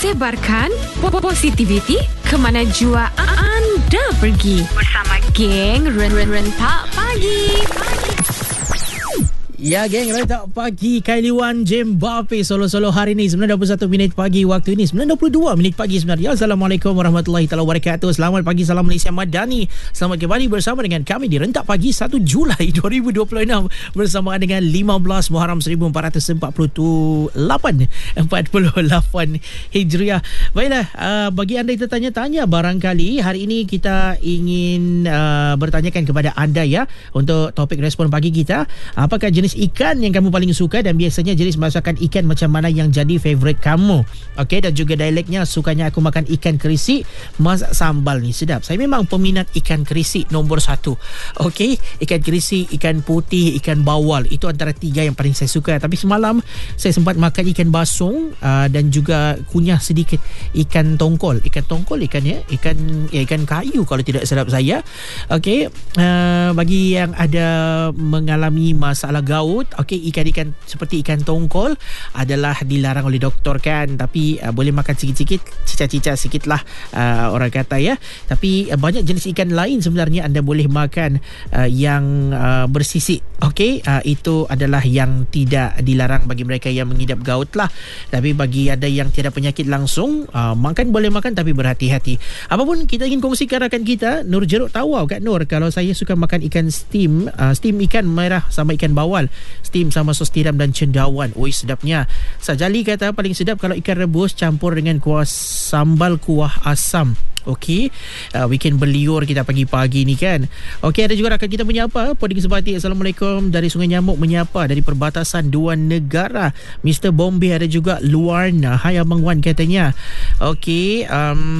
Sebarkan positivity ke mana jua anda pergi bersama geng Rentak Pagi. Ya, geng Rentak Pagi, Kylie Wan, James Bape solo-solo hari ni 9.21 minit pagi waktu ini, 9.22 minit pagi sebenarnya. Assalamualaikum warahmatullahi wabarakatuh. Selamat pagi, salam Malaysia Madani. Selamat kembali bersama dengan kami di Rentak Pagi 1 Julai 2026 bersamaan dengan 15 Muharram 1448 Hijriah. Baiklah, bagi anda yang tertanya-tanya, barangkali hari ini kita ingin bertanyakan kepada anda ya, untuk topik respon pagi kita, apakah jenis ikan yang kamu paling suka dan biasanya jenis masakan ikan macam mana yang jadi favourite kamu. Okey, dan juga dialeknya, sukanya aku makan ikan kerisik masak sambal ni sedap. Saya memang peminat ikan kerisik nombor 1. Okey, ikan kerisik, ikan putih, ikan bawal, itu antara 3 yang paling saya suka. Tapi semalam saya sempat makan ikan basung dan juga kunyah sedikit ikan tongkol ikan kayu kalau tidak silap saya. Okey, bagi yang ada mengalami masalah gout, okey, ikan-ikan seperti ikan tongkol adalah dilarang oleh doktor kan, tapi boleh makan sikit-sikit, cicah-cicah sikit lah, orang kata ya. Tapi banyak jenis ikan lain sebenarnya anda boleh makan yang bersisik. Okey, itu adalah yang tidak dilarang bagi mereka yang mengidap gout lah. Tapi bagi anda yang tiada penyakit langsung, makan boleh makan tapi berhati-hati. Apapun kita ingin kongsikan rakan kita, Nur Jeruk Tawau kat Nur, kalau saya suka makan ikan steam ikan merah sama ikan bawal, steam sama sos tiram dan cendawan. Oi, sedapnya. Sajali kata paling sedap kalau ikan rebus campur dengan kuah sambal kuah asam. Okey, weekend berliur kita pagi-pagi ni kan. Okey, ada juga rakan kita menyapa, Poding Sebati. Assalamualaikum dari Sungai Nyamuk menyapa dari perbatasan dua negara. Mr. Bombay ada juga Luarna. Hai Abang Wan katanya. Okey,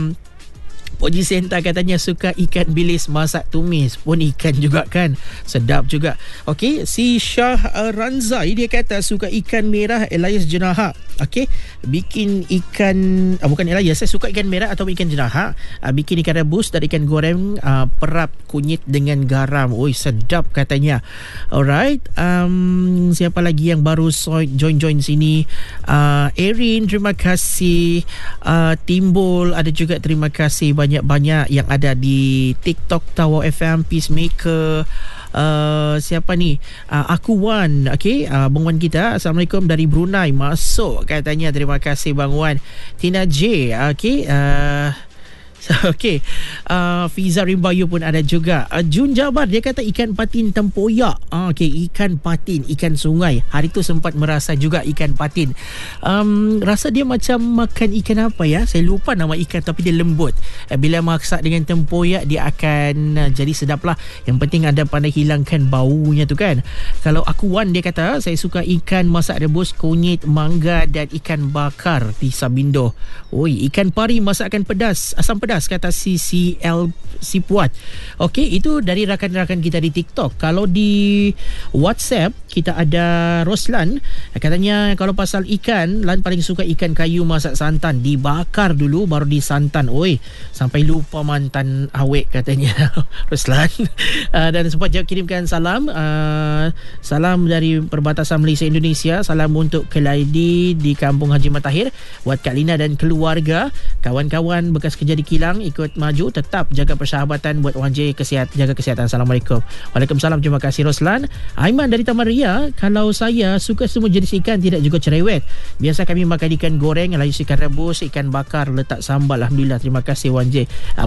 Poji Senta katanya suka ikan bilis masak tumis, pun ikan juga kan, sedap juga. Okey, si Syah Ranzai dia kata suka ikan merah Elias Jenaha. Okey, bikin ikan bukan Elias, saya suka ikan merah atau ikan jenaha, bikin ikan rebus dan ikan goreng, perap kunyit dengan garam. Oi, sedap katanya. Alright, siapa lagi yang baru join sini? Erin, terima kasih. Timbul ada juga, terima kasih banyak-banyak yang ada di TikTok Tawau FM, Peacemaker. Siapa ni? Aku Wan. Okey, Bang Wan kita. Assalamualaikum dari Brunei. Masuk katanya. Terima kasih Bang Wan. Tina J. Okey, okey, Fiza Rimbayu pun ada juga. Jun Jabar dia kata ikan patin tempoyak. Okey, ikan patin, ikan sungai. Hari tu sempat merasa juga ikan patin. Rasa dia macam makan ikan apa ya? Saya lupa nama ikan tapi dia lembut. Bila masak dengan tempoyak dia akan jadi sedap lah. Yang penting ada pandai hilangkan baunya tu kan. Kalau aku Wan dia kata saya suka ikan masak rebus, kunyit, mangga dan ikan bakar di Sabindo. Oi, ikan pari masakkan pedas, asam pedas kata CCL si Puat. Okey, itu dari rakan-rakan kita di TikTok. Kalau di WhatsApp kita ada Roslan, katanya kalau pasal ikan, Lan paling suka ikan kayu masak santan, dibakar dulu baru disantan. Oi, sampai lupa mantan awek katanya. Roslan. Dan sempat kirimkan salam, salam dari perbatasan Malaysia Indonesia. Salam untuk Kelaidi di Kampung Haji Matahir, buat Kak Lina dan keluarga, kawan-kawan bekas kerja di Kilang ikut maju, tetap jaga persahabatan buat Wan J, jaga kesihatan. Assalamualaikum. Waalaikumsalam, terima kasih Roslan. Aiman dari Taman Ria, kalau saya suka semua jenis ikan, tidak juga cerewet. Biasa kami makan ikan goreng, lain ikan rebus, ikan bakar, letak sambal. Alhamdulillah, terima kasih Wan J.